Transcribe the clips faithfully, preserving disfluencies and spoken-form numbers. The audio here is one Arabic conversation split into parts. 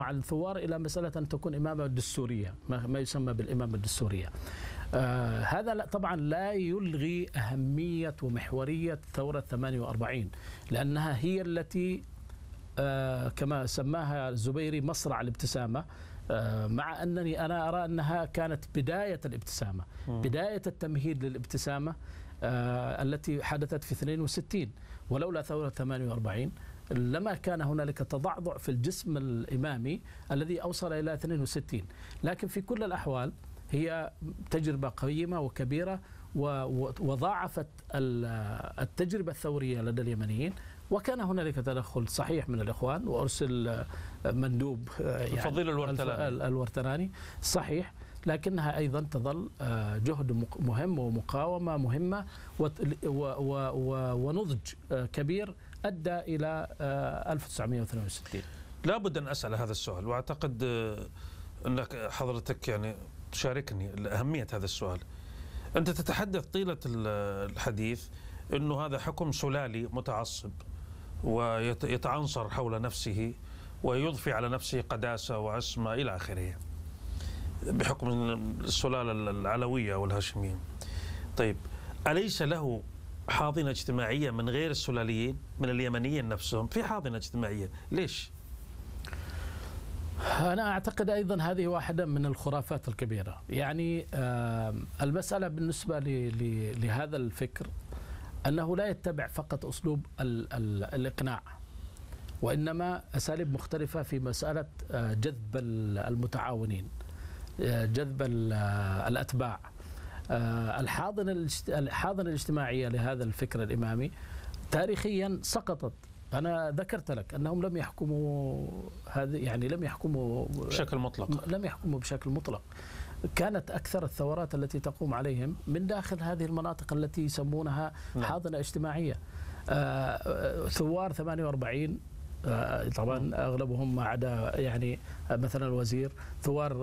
مع الثوار إلى مسألة أن تكون إمامة دستورية، ما يسمى بالإمامة الدستورية. آه هذا طبعا لا يلغي أهمية ومحورية ثورة ثمانية وأربعين، لأنها هي التي آه كما سماها الزبيري مصرع الابتسامة، آه مع أنني أنا أرى أنها كانت بداية الابتسامة، بداية التمهيد للابتسامة آه التي حدثت في اثنين وستين. ولولا ثورة ثمانية وأربعين لما كان هنالك تضعضع في الجسم الإمامي الذي أوصل إلى اثنين وستين. لكن في كل الأحوال هي تجربة قيمة وكبيرة، وضاعفت التجربة الثورية لدى اليمنيين. وكان هنالك تدخل صحيح من الإخوان، وأرسل مندوب يعني الفضيل الورتلاني. الورتلاني صحيح، لكنها أيضا تظل جهد مهم ومقاومة مهمة ونضج كبير أدى إلى ألف وتسعمئة واثنين وستين. لابد أن أسأل هذا السؤال، وأعتقد أنك حضرتك يعني تشاركني أهمية هذا السؤال. أنت تتحدث طيلة الحديث أنه هذا حكم سلالي متعصب ويتعنصر حول نفسه ويضفي على نفسه قداسة وعصمة إلى آخره بحكم السلالة العلوية والهاشمية. طيب، أليس له حاضنة اجتماعية من غير السلاليين، من اليمنيين نفسهم؟ في حاضنة اجتماعية، ليش؟ أنا أعتقد أيضا هذه واحدة من الخرافات الكبيرة. يعني المسألة بالنسبة لهذا الفكر أنه لا يتبع فقط أسلوب ال ال الإقناع، وإنما أساليب مختلفة في مسألة جذب المتعاونين، جذب الأتباع. الحاضنة الحاضنة الاجتماعية لهذا الفكر الإمامي تاريخيا سقطت. أنا ذكرت لك أنهم لم يحكموا هذه، يعني لم يحكموا بشكل مطلق، لم يحكموا بشكل مطلق. كانت أكثر الثورات التي تقوم عليهم من داخل هذه المناطق التي يسمونها حاضنة اجتماعية. ثوار ثمانية وأربعين طبعا أغلبهم ما عدا يعني مثلا الوزير، ثوار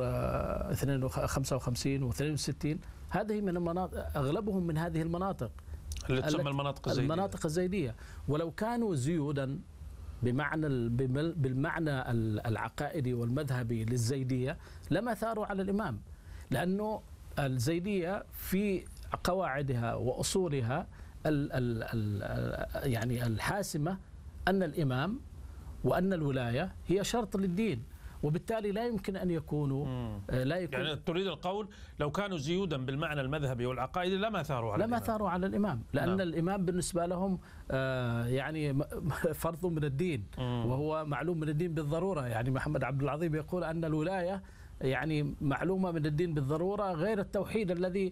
خمسة وخمسين واثنين وستين، هذه من المناطق، أغلبهم من هذه المناطق اللي تسمى المناطق الزيدية. المناطق الزيدية. ولو كانوا زيودا بمعنى بالمعنى العقائدي والمذهبي للزيدية لما ثاروا على الإمام، لأنه الزيدية في قواعدها وأصولها ال ال ال يعني الحاسمة أن الإمام وأن الولاية هي شرط للدين، وبالتالي لا يمكن أن يكونوا لا يكون يعني تريد القول لو كانوا زيودا بالمعنى المذهبي والعقائدي لما ثاروا على لما الإمام. ثاروا على الإمام، لأن نعم. الإمام بالنسبة لهم يعني فرض من الدين، وهو معلوم من الدين بالضرورة. يعني محمد عبد العظيم يقول أن الولاية يعني معلومة من الدين بالضرورة، غير التوحيد الذي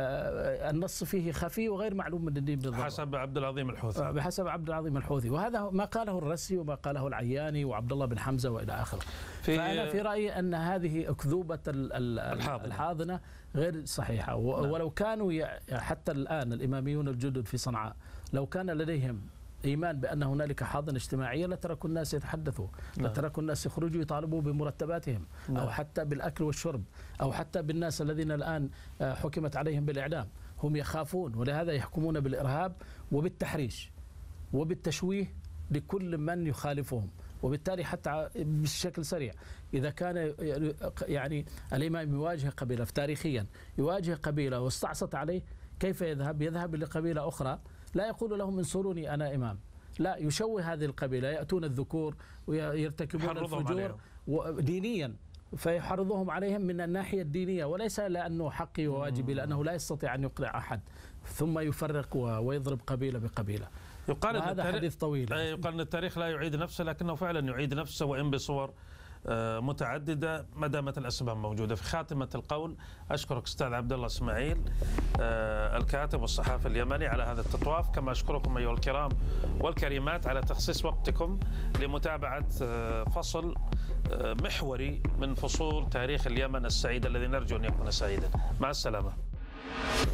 النص فيه خفي وغير معلوم من الدين بالضرورة، حسب عبد العظيم الحوثي. بحسب عبد العظيم الحوثي، وهذا ما قاله الرسي وما قاله العياني وعبد الله بن حمزة وإلى آخره. في فأنا في رأيي أن هذه أكذوبة الحاضنة, الحاضنة غير صحيحة. ولو كانوا حتى الآن الإماميون الجدد في صنعاء لو كان لديهم إيمان بأن هنالك حاضنة اجتماعية لتركوا الناس يتحدثوا، لتركوا الناس يخرجوا يطالبوا بمرتباتهم، أو حتى بالأكل والشرب، أو حتى بالناس الذين الآن حكمت عليهم بالإعدام. هم يخافون، ولهذا يحكمون بالإرهاب وبالتحريش وبالتشويه لكل من يخالفهم. وبالتالي حتى بشكل سريع إذا كان يعني الإمام يواجه قبيلة تاريخيا يواجه قبيلة واستعصت عليه، كيف يذهب؟ يذهب لقبيلة أخرى لا يقول لهم انصروني أنا إمام، لا، يشوه هذه القبيلة، يأتون الذكور ويرتكبون الفجور دينيا، فيحرضهم عليهم من الناحية الدينية، وليس لأنه حقي وواجبي، لأنه لا يستطيع أن يقنع أحد، ثم يفرق ويضرب قبيلة بقبيلة. يقال هذا حديث طويل. يقال أن التاريخ لا يعيد نفسه، لكنه فعلا يعيد نفسه وإن بصور متعددة ما دامت الأسباب موجودة. في خاتمة القول أشكرك أستاذ عبد الله إسماعيل الكاتب والصحافي اليمني على هذا التطواف، كما أشكركم أيها الكرام والكريمات على تخصيص وقتكم لمتابعة فصل محوري من فصول تاريخ اليمن السعيد الذي نرجو أن يكون سعيدا. مع السلامة.